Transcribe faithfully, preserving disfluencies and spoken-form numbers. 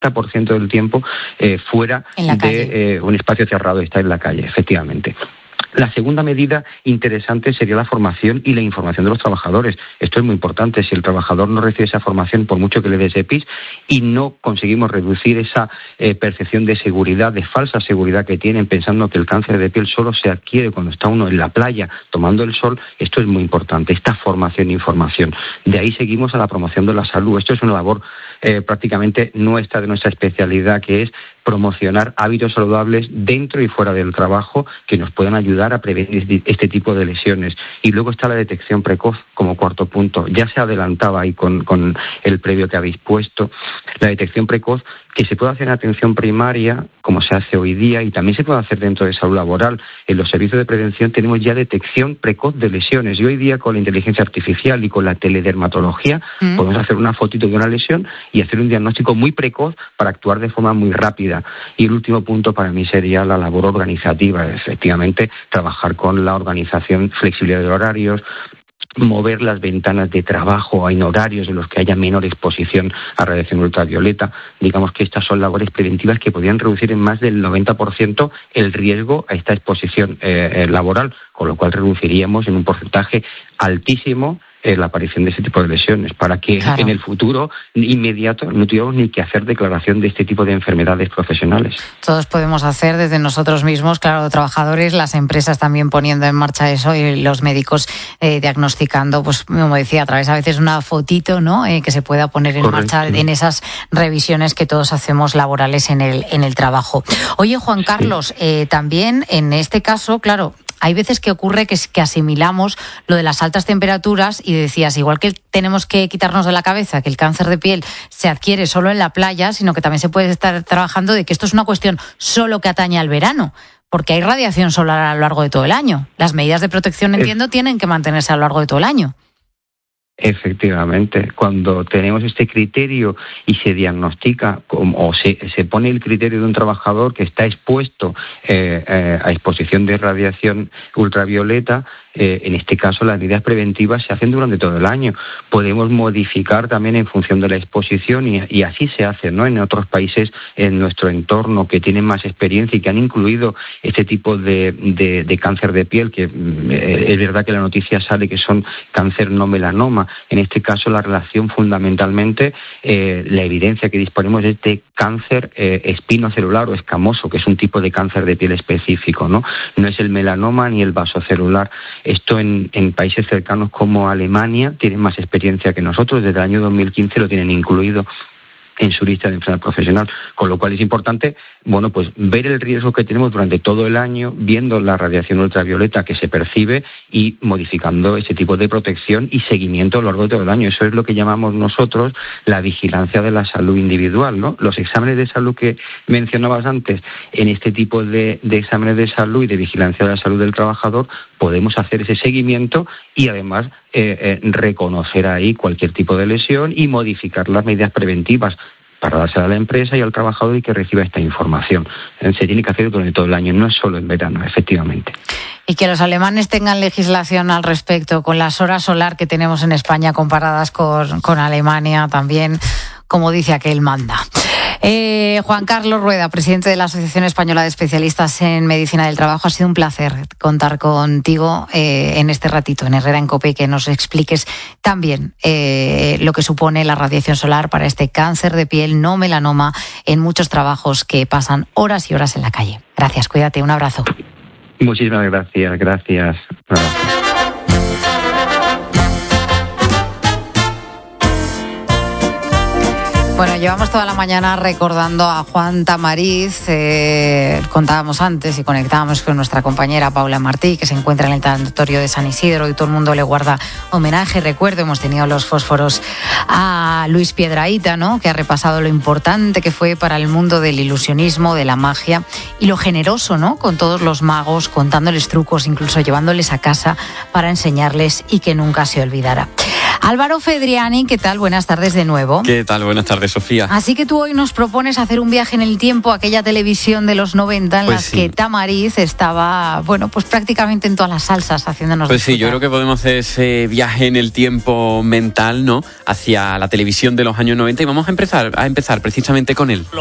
por ciento del tiempo eh, fuera de eh, un espacio cerrado, está en la calle, efectivamente. La segunda medida interesante sería la formación y la información de los trabajadores. Esto es muy importante. Si el trabajador no recibe esa formación, por mucho que le des EPIs, y no conseguimos reducir esa eh, percepción de seguridad, de falsa seguridad que tienen, pensando que el cáncer de piel solo se adquiere cuando está uno en la playa tomando el sol, esto es muy importante, esta formación e información. De ahí seguimos a la promoción de la salud. Esto es una labor eh, prácticamente nuestra, de nuestra especialidad, que es promocionar hábitos saludables dentro y fuera del trabajo que nos puedan ayudar a prevenir este tipo de lesiones. Y luego está la detección precoz como cuarto punto. Ya se adelantaba ahí con, con el previo que habéis puesto. La detección precoz, que se puede hacer en atención primaria, como se hace hoy día, y también se puede hacer dentro de salud laboral. En los servicios de prevención tenemos ya detección precoz de lesiones, y hoy día con la inteligencia artificial y con la teledermatología mm. podemos hacer una fotito de una lesión y hacer un diagnóstico muy precoz para actuar de forma muy rápida. Y el último punto para mí sería la labor organizativa, efectivamente, trabajar con la organización, flexibilidad de horarios, mover las ventanas de trabajo en horarios en los que haya menor exposición a radiación ultravioleta. Digamos que estas son labores preventivas que podrían reducir en más del noventa por ciento el riesgo a esta exposición eh, laboral, con lo cual reduciríamos en un porcentaje altísimo eh, la aparición de este tipo de lesiones, para que claro. en el futuro inmediato no tuviéramos ni que hacer declaración de este tipo de enfermedades profesionales. Todos podemos hacer desde nosotros mismos, claro, trabajadores, las empresas también poniendo en marcha eso, y los médicos eh, diagnosticando, pues como decía, a través a veces una fotito, ¿no? Eh, que se pueda poner en Correcto. marcha en esas revisiones que todos hacemos laborales en el en el trabajo. Oye, Juan Carlos, sí. eh, también en este caso, claro, hay veces que ocurre que, que asimilamos lo de las altas temperaturas y decías, igual que tenemos que quitarnos de la cabeza que el cáncer de piel se adquiere solo en la playa, sino que también se puede estar trabajando de que esto es una cuestión solo que atañe al verano, porque hay radiación solar a lo largo de todo el año. Las medidas de protección, entiendo, es... tienen que mantenerse a lo largo de todo el año. Efectivamente, cuando tenemos este criterio y se diagnostica como, o se, se pone el criterio de un trabajador que está expuesto eh, eh, a exposición de radiación ultravioleta, eh, en este caso las medidas preventivas se hacen durante todo el año. Podemos modificar también en función de la exposición y, y así se hace, ¿no? En otros países en nuestro entorno que tienen más experiencia y que han incluido este tipo de, de, de cáncer de piel, que eh, es verdad que la noticia sale que son cáncer no melanoma. En este caso, la relación fundamentalmente, eh, la evidencia que disponemos es de cáncer eh, espinocelular o escamoso, que es un tipo de cáncer de piel específico, ¿no? No es el melanoma ni el vasocelular. Esto en, en países cercanos como Alemania tienen más experiencia que nosotros. Desde el año dos mil quince lo tienen incluido en su lista de enfermedad profesional, con lo cual es importante, bueno, pues ver el riesgo que tenemos durante todo el año, viendo la radiación ultravioleta que se percibe y modificando ese tipo de protección y seguimiento a lo largo de todo el año. Eso es lo que llamamos nosotros la vigilancia de la salud individual, ¿no? Los exámenes de salud que mencionabas antes, en este tipo de, de exámenes de salud y de vigilancia de la salud del trabajador, podemos hacer ese seguimiento y además eh, eh, reconocer ahí cualquier tipo de lesión y modificar las medidas preventivas para dársela a la empresa y al trabajador y que reciba esta información. Se tiene que hacer durante todo el año, no es solo en verano, efectivamente. Y que los alemanes tengan legislación al respecto, con las horas solar que tenemos en España comparadas con, con Alemania también, como dice aquel manda. Eh, Juan Carlos Rueda, presidente de la Asociación Española de Especialistas en Medicina del Trabajo, ha sido un placer contar contigo eh, en este ratito en Herrera en COPE y que nos expliques también eh, lo que supone la radiación solar para este cáncer de piel no melanoma en muchos trabajos que pasan horas y horas en la calle. Gracias, cuídate, un abrazo. Muchísimas gracias, gracias. Bueno, llevamos toda la mañana recordando a Juan Tamariz. Eh, contábamos antes y conectábamos con nuestra compañera Paula Martí, que se encuentra en el tanatorio de San Isidro y todo el mundo le guarda homenaje. Recuerdo, hemos tenido los fósforos a Luis Piedrahita, ¿no? Que ha repasado lo importante que fue para el mundo del ilusionismo, de la magia y lo generoso, ¿no? Con todos los magos, contándoles trucos, incluso llevándoles a casa para enseñarles y que nunca se olvidara. Álvaro Fedriani, ¿qué tal? Buenas tardes de nuevo. ¿Qué tal? Buenas tardes, Sofía. Así que tú hoy nos propones hacer un viaje en el tiempo a aquella televisión de los noventa en pues las sí. que Tamariz estaba, bueno, pues prácticamente en todas las salsas haciéndonos Pues disfrutar. sí, yo creo que podemos hacer ese viaje en el tiempo mental, ¿no? Hacia la televisión de los años noventa y vamos a empezar, a empezar precisamente con él.